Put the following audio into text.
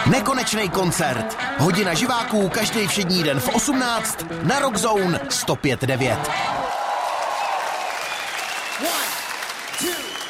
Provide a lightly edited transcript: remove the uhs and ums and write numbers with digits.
Nekonečný koncert. Hodina živáků každý všední den v 18 na Rock Zone 105.9. 1, 2